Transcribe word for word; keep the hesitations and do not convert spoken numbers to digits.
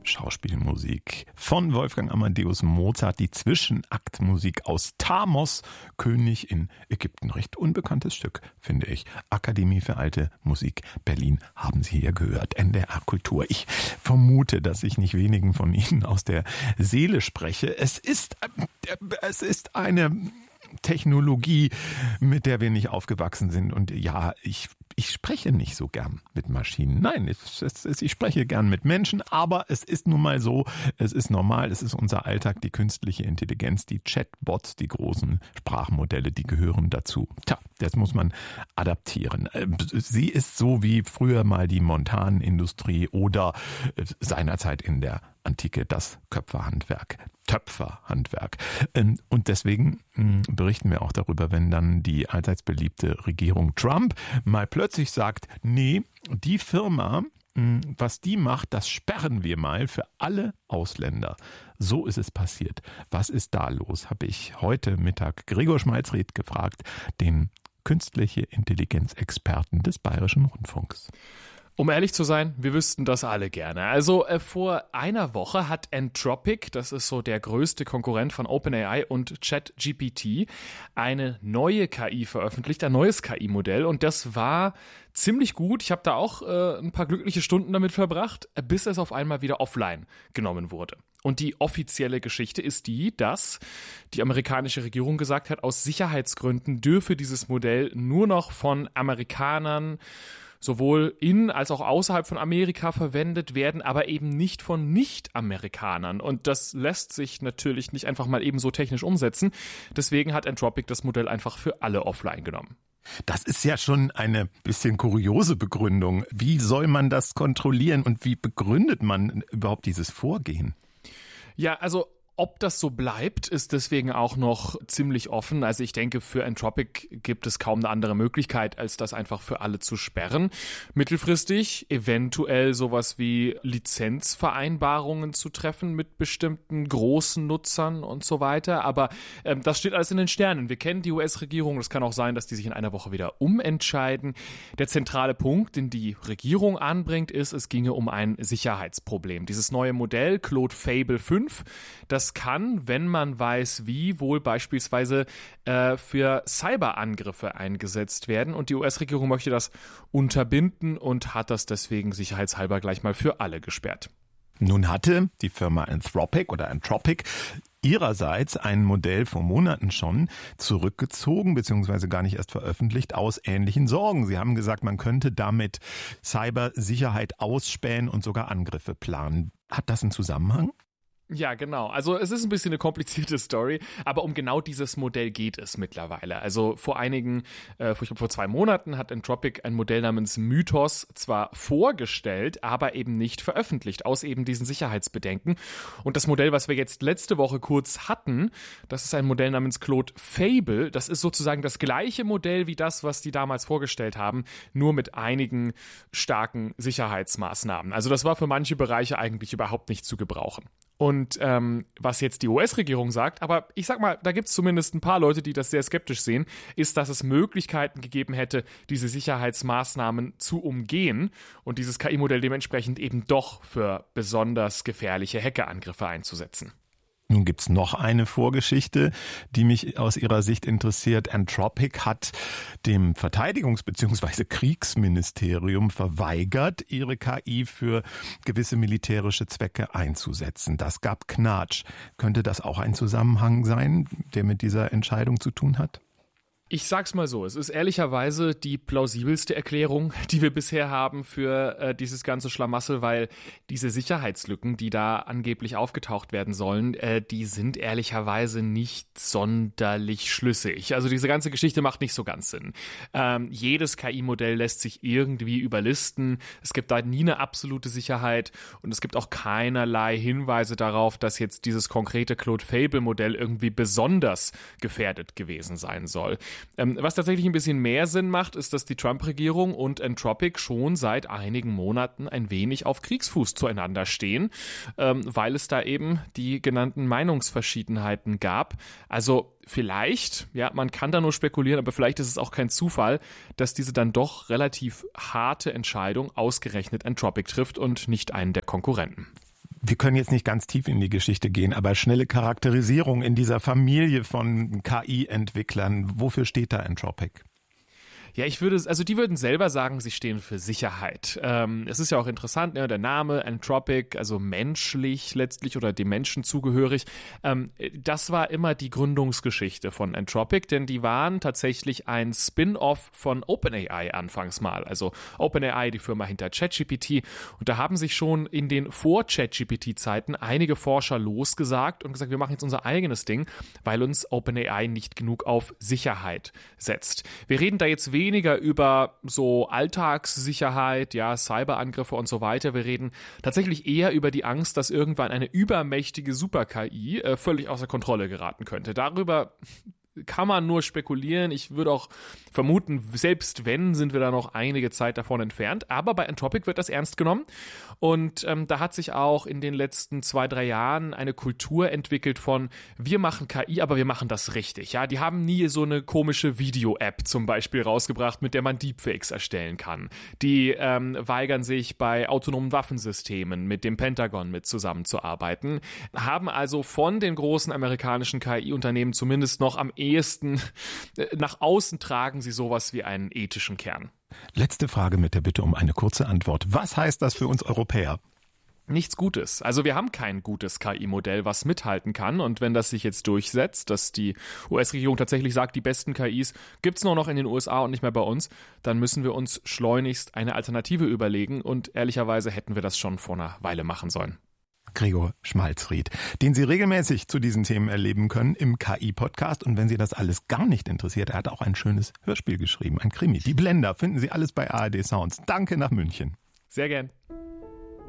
Schauspielmusik von Wolfgang Amadeus Mozart, die Zwischenaktmusik aus Thamos, König in Ägypten. Recht unbekanntes Stück, finde ich. Akademie für Alte Musik Berlin haben Sie hier gehört. N D R Kultur. Ich vermute, dass ich nicht wenigen von Ihnen aus der Seele spreche. Es ist, äh, es ist eine Technologie, mit der wir nicht aufgewachsen sind. Und ja, ich, ich spreche nicht so gern mit Maschinen. Nein, es, es, ich spreche gern mit Menschen, aber es ist nun mal so, es ist normal, es ist unser Alltag, die künstliche Intelligenz, die Chatbots, die großen Sprachmodelle, die gehören dazu. Tja, das muss man adaptieren. Sie ist so wie früher mal die Montanindustrie oder seinerzeit in der Antike das Köpferhandwerk, Töpferhandwerk. Und deswegen berichten wir auch darüber, wenn dann die allseits beliebte Regierung Trump mal plötzlich sagt, nee, die Firma, was die macht, das sperren wir mal für alle Ausländer. So ist es passiert. Was ist da los? Habe ich heute Mittag Gregor Schmalzried gefragt, den künstliche Intelligenz-Experten des Bayerischen Rundfunks. Um ehrlich zu sein, wir wüssten das alle gerne. Also äh, vor einer Woche hat Anthropic, das ist so der größte Konkurrent von OpenAI und ChatGPT, eine neue K I veröffentlicht, ein neues K I-Modell. Und das war ziemlich gut. Ich habe da auch äh, ein paar glückliche Stunden damit verbracht, bis es auf einmal wieder offline genommen wurde. Und die offizielle Geschichte ist die, dass die amerikanische Regierung gesagt hat, aus Sicherheitsgründen dürfe dieses Modell nur noch von Amerikanern sowohl in als auch außerhalb von Amerika verwendet werden, aber eben nicht von Nicht-Amerikanern. Und das lässt sich natürlich nicht einfach mal eben so technisch umsetzen. Deswegen hat Anthropic das Modell einfach für alle offline genommen. Das ist ja schon eine bisschen kuriose Begründung. Wie soll man das kontrollieren und wie begründet man überhaupt dieses Vorgehen? Ja, also ob das so bleibt, ist deswegen auch noch ziemlich offen. Also ich denke, für Anthropic gibt es kaum eine andere Möglichkeit, als das einfach für alle zu sperren. Mittelfristig eventuell sowas wie Lizenzvereinbarungen zu treffen mit bestimmten großen Nutzern und so weiter. Aber ähm, das steht alles in den Sternen. Wir kennen die U S-Regierung. Es kann auch sein, dass die sich in einer Woche wieder umentscheiden. Der zentrale Punkt, den die Regierung anbringt, ist, es ginge um ein Sicherheitsproblem. Dieses neue Modell, Claude Fable fünf, das kann, wenn man weiß wie, wohl beispielsweise äh, für Cyberangriffe eingesetzt werden. Und die U S-Regierung möchte das unterbinden und hat das deswegen sicherheitshalber gleich mal für alle gesperrt. Nun hatte die Firma Anthropic oder Anthropic ihrerseits ein Modell vor Monaten schon zurückgezogen bzw. gar nicht erst veröffentlicht aus ähnlichen Sorgen. Sie haben gesagt, man könnte damit Cybersicherheit ausspähen und sogar Angriffe planen. Hat das einen Zusammenhang? Ja, genau. Also es ist ein bisschen eine komplizierte Story, aber um genau dieses Modell geht es mittlerweile. Also vor einigen, äh, ich glaube vor zwei Monaten hat Anthropic ein Modell namens Mythos zwar vorgestellt, aber eben nicht veröffentlicht, aus eben diesen Sicherheitsbedenken. Und das Modell, was wir jetzt letzte Woche kurz hatten, das ist ein Modell namens Claude Fable. Das ist sozusagen das gleiche Modell wie das, was die damals vorgestellt haben, nur mit einigen starken Sicherheitsmaßnahmen. Also das war für manche Bereiche eigentlich überhaupt nicht zu gebrauchen. Und ähm, was jetzt die U S-Regierung sagt, aber ich sag mal, da gibt es zumindest ein paar Leute, die das sehr skeptisch sehen, ist, dass es Möglichkeiten gegeben hätte, diese Sicherheitsmaßnahmen zu umgehen und dieses K I-Modell dementsprechend eben doch für besonders gefährliche Hackerangriffe einzusetzen. Nun gibt's noch eine Vorgeschichte, die mich aus Ihrer Sicht interessiert. Anthropic hat dem Verteidigungs- bzw. Kriegsministerium verweigert, ihre K I für gewisse militärische Zwecke einzusetzen. Das gab Knatsch. Könnte das auch ein Zusammenhang sein, der mit dieser Entscheidung zu tun hat? Ich sag's mal so, es ist ehrlicherweise die plausibelste Erklärung, die wir bisher haben für äh, dieses ganze Schlamassel, weil diese Sicherheitslücken, die da angeblich aufgetaucht werden sollen, äh, die sind ehrlicherweise nicht sonderlich schlüssig. Also diese ganze Geschichte macht nicht so ganz Sinn. Ähm, jedes K I-Modell lässt sich irgendwie überlisten. Es gibt da nie eine absolute Sicherheit und es gibt auch keinerlei Hinweise darauf, dass jetzt dieses konkrete Claude Fable-Modell irgendwie besonders gefährdet gewesen sein soll. Ähm, was tatsächlich ein bisschen mehr Sinn macht, ist, dass die Trump-Regierung und Anthropic schon seit einigen Monaten ein wenig auf Kriegsfuß zueinander stehen, ähm, weil es da eben die genannten Meinungsverschiedenheiten gab. Also vielleicht, ja, man kann da nur spekulieren, aber vielleicht ist es auch kein Zufall, dass diese dann doch relativ harte Entscheidung ausgerechnet Anthropic trifft und nicht einen der Konkurrenten. Wir können jetzt nicht ganz tief in die Geschichte gehen, aber schnelle Charakterisierung in dieser Familie von K I-Entwicklern. Wofür steht da Anthropic? Ja, ich würde, also die würden selber sagen, sie stehen für Sicherheit. Ähm, es ist ja auch interessant, ne, der Name Anthropic, also menschlich letztlich oder dem Menschen zugehörig. Ähm, das war immer die Gründungsgeschichte von Anthropic, denn die waren tatsächlich ein Spin-off von OpenAI anfangs mal. Also OpenAI, die Firma hinter ChatGPT. Und da haben sich schon in den Vor-ChatGPT-Zeiten einige Forscher losgesagt und gesagt, wir machen jetzt unser eigenes Ding, weil uns OpenAI nicht genug auf Sicherheit setzt. Wir reden da jetzt weniger weniger über so Alltagssicherheit, ja, Cyberangriffe und so weiter. Wir reden tatsächlich eher über die Angst, dass irgendwann eine übermächtige Super-K I äh, völlig außer Kontrolle geraten könnte. Darüber kann man nur spekulieren. Ich würde auch vermuten, selbst wenn, sind wir da noch einige Zeit davon entfernt. Aber bei Anthropic wird das ernst genommen. Und ähm, da hat sich auch in den letzten zwei, drei Jahren eine Kultur entwickelt von, wir machen K I, aber wir machen das richtig. Ja, die haben nie so eine komische Video-App zum Beispiel rausgebracht, mit der man Deepfakes erstellen kann. Die ähm, weigern sich bei autonomen Waffensystemen mit dem Pentagon mit zusammenzuarbeiten, haben also von den großen amerikanischen K I-Unternehmen zumindest noch am ehesten nach außen tragen sie sowas wie einen ethischen Kern. Letzte Frage mit der Bitte um eine kurze Antwort. Was heißt das für uns Europäer? Nichts Gutes. Also wir haben kein gutes K I-Modell, was mithalten kann. Und wenn das sich jetzt durchsetzt, dass die U S-Regierung tatsächlich sagt, die besten K Is gibt es nur noch in den U S A und nicht mehr bei uns, dann müssen wir uns schleunigst eine Alternative überlegen. Und ehrlicherweise hätten wir das schon vor einer Weile machen sollen. Gregor Schmalzried, den Sie regelmäßig zu diesen Themen erleben können im K I-Podcast. Und wenn Sie das alles gar nicht interessiert, er hat auch ein schönes Hörspiel geschrieben, ein Krimi. Die Blender finden Sie alles bei A R D Sounds. Danke nach München. Sehr gern.